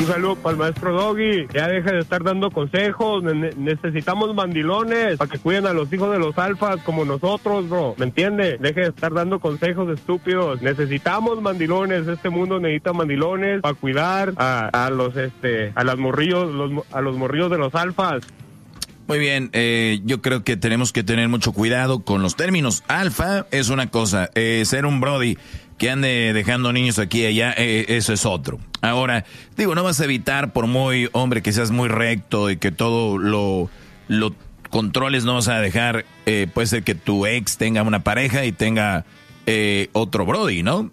Un saludo para el maestro Doggy. Ya deja de estar dando consejos. Necesitamos mandilones para que cuiden a los hijos de los alfas como nosotros, bro. ¿Me entiende? Deje de estar dando consejos estúpidos. Necesitamos mandilones. Este mundo necesita mandilones para cuidar a los morrillos de los alfas. Muy bien, yo creo que tenemos que tener mucho cuidado con los términos. Alfa es una cosa, ser un brody que ande dejando niños aquí y allá, eso es otro. Ahora, digo, no vas a evitar, por muy hombre que seas muy recto y que todo lo controles, no vas a dejar, puede ser que tu ex tenga una pareja y tenga otro brody, ¿no?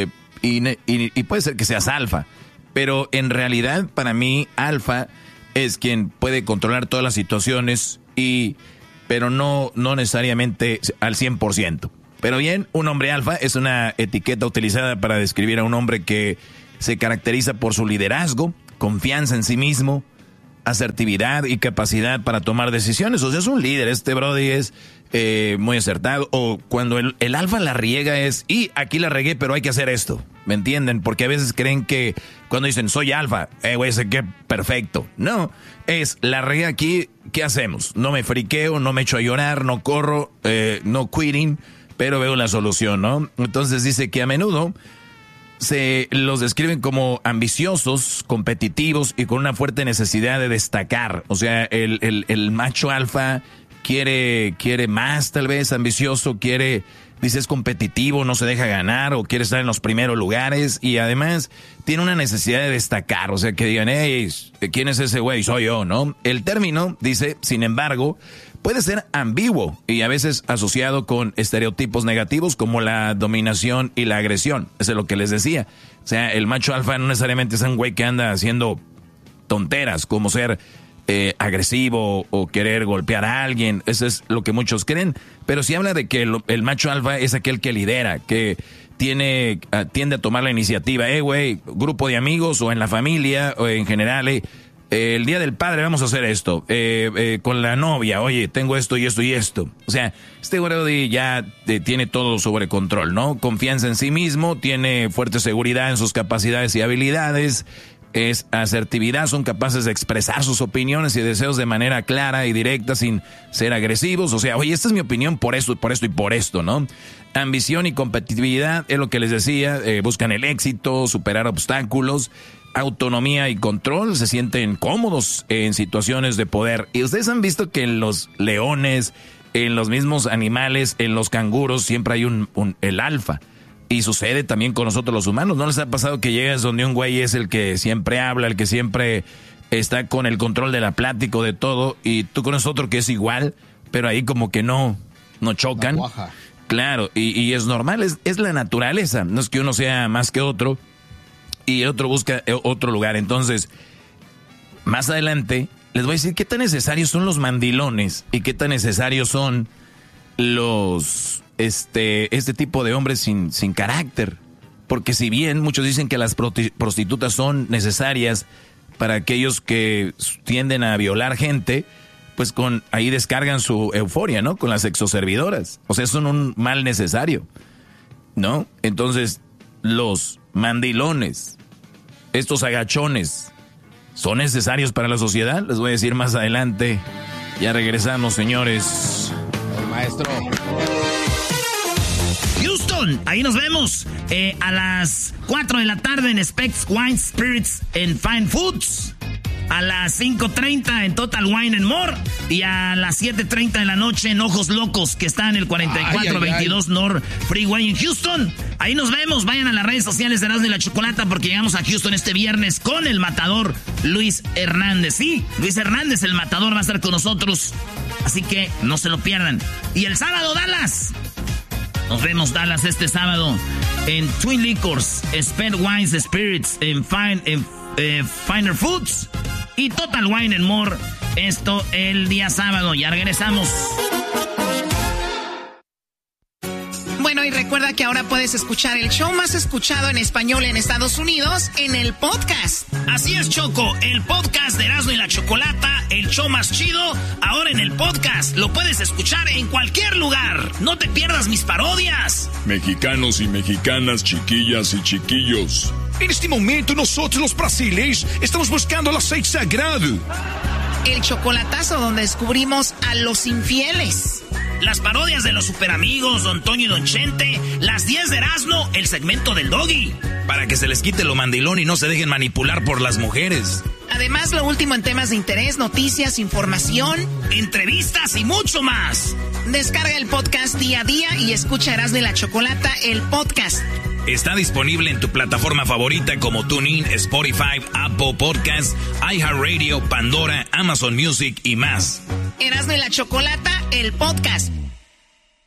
Y puede ser que seas alfa, pero en realidad para mí alfa es quien puede controlar todas las situaciones, pero no necesariamente al 100%. Pero bien, un hombre alfa es una etiqueta utilizada para describir a un hombre que se caracteriza por su liderazgo, confianza en sí mismo, asertividad y capacidad para tomar decisiones. O sea, es un líder, este brody es muy acertado. O cuando el alfa la riega y aquí la regué, pero hay que hacer esto. ¿Me entienden? Porque a veces creen que cuando dicen soy alfa, güey, sé que perfecto. No, es la regué aquí, ¿qué hacemos? No me friqueo, no me echo a llorar, no corro, no quitting, pero veo la solución, ¿no? Entonces dice que a menudo se los describen como ambiciosos, competitivos y con una fuerte necesidad de destacar. O sea, el macho alfa quiere más, tal vez, ambicioso, dice es competitivo, no se deja ganar o quiere estar en los primeros lugares y además tiene una necesidad de destacar, o sea, que digan, hey, ¿quién es ese güey? Soy yo, ¿no? El término, dice, sin embargo, puede ser ambiguo y a veces asociado con estereotipos negativos como la dominación y la agresión. Eso es lo que les decía. O sea, el macho alfa no necesariamente es un güey que anda haciendo tonteras como ser agresivo o querer golpear a alguien. Eso es lo que muchos creen. Pero si habla de que el macho alfa es aquel que lidera, que tiende a tomar la iniciativa. Güey, grupo de amigos o en la familia o en general, el día del padre vamos a hacer esto. Con la novia, oye, tengo esto y esto y esto. O sea, este brody ya tiene todo sobre control, ¿no? Confianza en sí mismo, tiene fuerte seguridad en sus capacidades y habilidades. Es asertividad, son capaces de expresar sus opiniones y deseos de manera clara y directa sin ser agresivos. O sea, oye, esta es mi opinión por esto, por esto y por esto, ¿no? Ambición y competitividad, es lo que les decía, buscan el éxito, superar obstáculos, autonomía y control, se sienten cómodos en situaciones de poder. Y ustedes han visto que en los leones, en los mismos animales, en los canguros, siempre hay el alfa. Y sucede también con nosotros los humanos. ¿No les ha pasado que llegas donde un güey es el que siempre habla, el que siempre está con el control de la plática o de todo, y tú conoces otro que es igual, pero ahí como que no chocan? Claro, y es normal, es la naturaleza. No es que uno sea más que otro y el otro busca otro lugar. Entonces, más adelante les voy a decir qué tan necesarios son los mandilones y qué tan necesarios son los... este tipo de hombres sin carácter. Porque si bien muchos dicen que las prostitutas son necesarias para aquellos que tienden a violar gente, pues ahí descargan su euforia, ¿no? Con las sexoservidoras. O sea, son un mal necesario, ¿no? Entonces, los mandilones, estos agachones, ¿son necesarios para la sociedad? Les voy a decir más adelante. Ya regresamos, señores. El maestro. Houston, ahí nos vemos a las 4 de la tarde en Specs Wine Spirits and Fine Foods, a las 5:30 en Total Wine and More y a las 7:30 de la noche en Ojos Locos, que está en el 4422 North Freeway en Houston. Ahí nos vemos, vayan a las redes sociales de Erasmo y la Chocolata porque llegamos a Houston este viernes con el matador Luis Hernández. Sí, Luis Hernández, el matador, va a estar con nosotros, así que no se lo pierdan. Y el sábado, Dallas. Nos vemos, Dallas, este sábado en Twin Liquors, Spent Wines Spirits, en Finer Foods y Total Wine and More. Esto el día sábado. Ya regresamos. Bueno, y recuerda que ahora puedes escuchar el show más escuchado en español en Estados Unidos en el podcast. Así es, Choco, el podcast de Erasmo y la Chocolata, el show más chido, ahora en el podcast. Lo puedes escuchar en cualquier lugar. No te pierdas mis parodias. Mexicanos y mexicanas, chiquillas y chiquillos, En este momento nosotros los brasileños estamos buscando el aceite sagrado. El chocolatazo donde descubrimos a los infieles. Las parodias de los superamigos, Don Toño y Don Chente. Las 10 de Erasmo, el segmento del Doggy. Para que se les quite lo mandilón y no se dejen manipular por las mujeres. Además, lo último en temas de interés, noticias, información, entrevistas y mucho más. Descarga el podcast día a día y escucha Erasmo y la Chocolata, el podcast. Está disponible en tu plataforma favorita como TuneIn, Spotify, Apple Podcasts, iHeartRadio, Pandora, Amazon Music y más. Erasmo y la Chocolata, el podcast.